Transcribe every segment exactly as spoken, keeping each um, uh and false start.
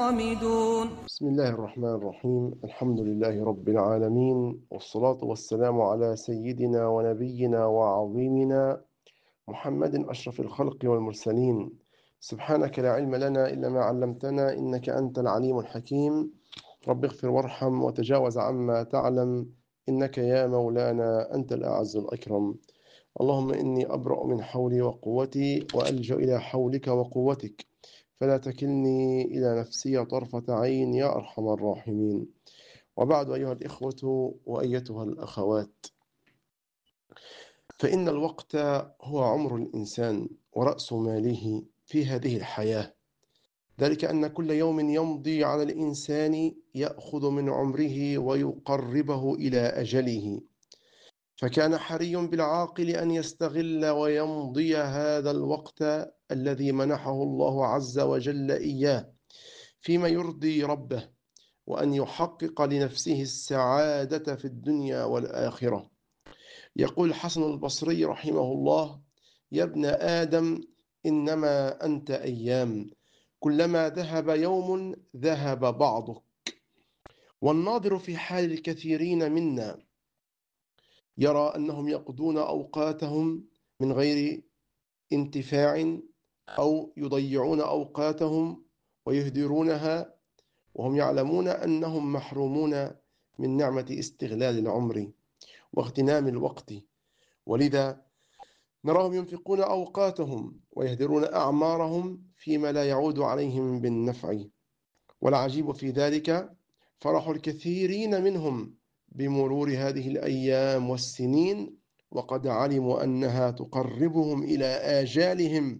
خامدون. بسم الله الرحمن الرحيم. الحمد لله رب العالمين، والصلاة والسلام على سيدنا ونبينا وعظيمنا محمد أشرف الخلق والمرسلين. سبحانك لا علم لنا إلا ما علمتنا، إنك أنت العليم الحكيم. رب اغفر وارحم وتجاوز عما تعلم، إنك يا مولانا أنت الأعز الأكرم. اللهم إني أبرأ من حولي وقوتي وألجأ إلى حولك وقوتك، فلا تكلني إلى نفسي طرفة عين يا أرحم الراحمين. وبعد، أيها الإخوة وأيتها الأخوات، فإن الوقت هو عمر الإنسان ورأس ماله في هذه الحياة، ذلك أن كل يوم يمضي على الإنسان يأخذ من عمره ويقربه إلى أجله، فكان حري بالعاقل أن يستغل ويمضي هذا الوقت الذي منحه الله عز وجل إياه فيما يرضي ربه، وأن يحقق لنفسه السعادة في الدنيا والآخرة. يقول الحسن البصري رحمه الله: يا ابن آدم، إنما أنت أيام، كلما ذهب يوم ذهب بعضك. والناظر في حال الكثيرين منا يرى أنهم يقضون أوقاتهم من غير انتفاع، أو يضيعون أوقاتهم ويهدرونها، وهم يعلمون أنهم محرومون من نعمة استغلال العمر واغتنام الوقت، ولذا نراهم ينفقون أوقاتهم ويهدرون أعمارهم فيما لا يعود عليهم بالنفع. والعجيب في ذلك فرح الكثيرين منهم بمرور هذه الأيام والسنين، وقد علموا أنها تقربهم إلى آجالهم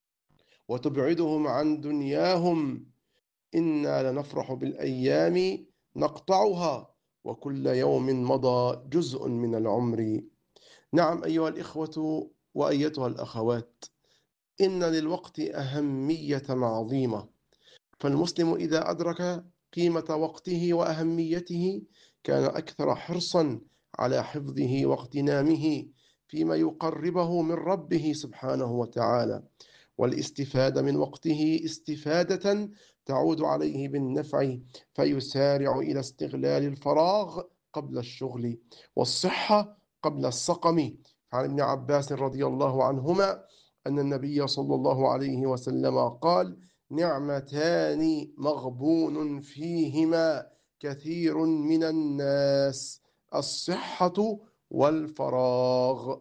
وتبعدهم عن دنياهم. إنا لنفرح بالأيام نقطعها، وكل يوم مضى جزء من العمر. نعم أيها الإخوة وأيتها الأخوات، إن للوقت أهمية عظيمة، فالمسلم إذا أدرك قيمة وقته وأهميته كان أكثر حرصا على حفظه واغتنامه فيما يقربه من ربه سبحانه وتعالى، والاستفادة من وقته استفادة تعود عليه بالنفع، فيسارع إلى استغلال الفراغ قبل الشغل، والصحة قبل السقم. عن ابن عباس رضي الله عنهما أن النبي صلى الله عليه وسلم قال: نعمتان مغبون فيهما كثير من الناس، الصحة والفراغ.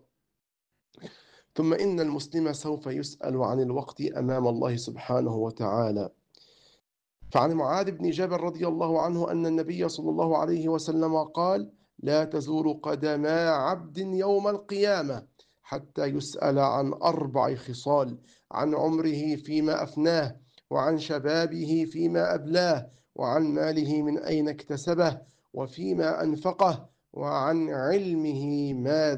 ثم إن المسلم سوف يسأل عن الوقت أمام الله سبحانه وتعالى. فعن معاذ بن جبل رضي الله عنه أن النبي صلى الله عليه وسلم قال: لا تزول قدما عبد يوم القيامة حتى يسأل عن أربع خصال: عن عمره فيما أفناه، وعن شبابه فيما أبلاه، وعن ماله من أين اكتسبه، وفيما أنفقه، وعن علمه ماذا